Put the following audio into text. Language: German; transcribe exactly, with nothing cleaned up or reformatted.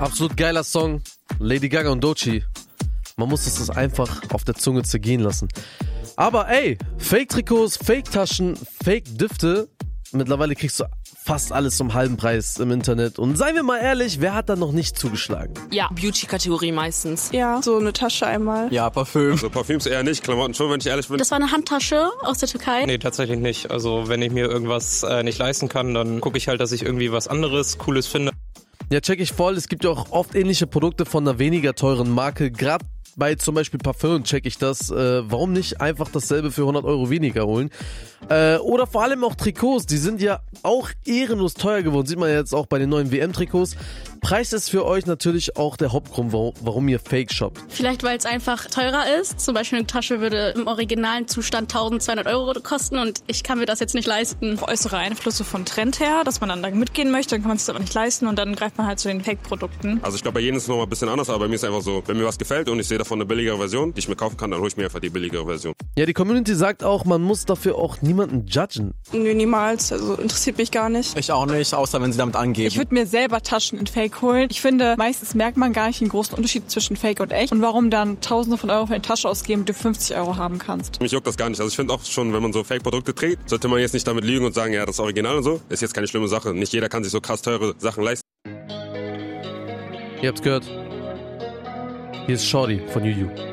Absolut geiler Song. Lady Gaga und Doechii. Man muss es das einfach auf der Zunge zergehen lassen. Aber ey, Fake-Trikots, Fake-Taschen, Fake-Düfte. Mittlerweile kriegst du fast alles zum halben Preis im Internet. Und seien wir mal ehrlich, wer hat da noch nicht zugeschlagen? Ja, Beauty-Kategorie meistens. Ja, so eine Tasche einmal. Ja, Parfüm. Also Parfüms eher nicht, Klamotten schon, wenn ich ehrlich bin. Das war eine Handtasche aus der Türkei. Nee, tatsächlich nicht. Also wenn ich mir irgendwas äh, nicht leisten kann, dann gucke ich halt, dass ich irgendwie was anderes, Cooles finde. Ja, check ich voll. Es gibt ja auch oft ähnliche Produkte von einer weniger teuren Marke. Gerade bei zum Beispiel Parfüm check ich das. Äh, warum nicht einfach dasselbe für hundert Euro weniger holen? Äh, oder vor allem auch Trikots. Die sind ja auch ehrenlos teuer geworden. Sieht man ja jetzt auch bei den neuen W M-Trikots. Preis ist für euch natürlich auch der Hauptgrund, warum ihr Fake shoppt. Vielleicht, weil es einfach teurer ist. Zum Beispiel eine Tasche würde im originalen Zustand tausendzweihundert Euro kosten und ich kann mir das jetzt nicht leisten. Äußere Einflüsse von Trend her, dass man dann da mitgehen möchte, dann kann man es aber nicht leisten und dann greift man halt zu den Fake-Produkten. Also ich glaube, bei jedem ist es nochmal ein bisschen anders, aber bei mir ist einfach so, wenn mir was gefällt und ich sehe davon eine billigere Version, die ich mir kaufen kann, dann hole ich mir einfach die billigere Version. Ja, die Community sagt auch, man muss dafür auch niemanden judgen. Nö, niemals. Also interessiert mich gar nicht. Ich auch nicht, außer wenn sie damit angeben. Ich würde mir selber Taschen in Fake holen. Ich finde, meistens merkt man gar nicht den großen Unterschied zwischen Fake und echt. Und warum dann Tausende von Euro für eine Tasche ausgeben, die du fünfzig Euro haben kannst. Mich juckt das gar nicht. Also ich finde auch schon, wenn man so Fake-Produkte trägt, sollte man jetzt nicht damit lügen und sagen, ja, das ist Original und so. Ist jetzt keine schlimme Sache. Nicht jeder kann sich so krass teure Sachen leisten. Ihr habt's gehört. Hier ist Shorty von Juju.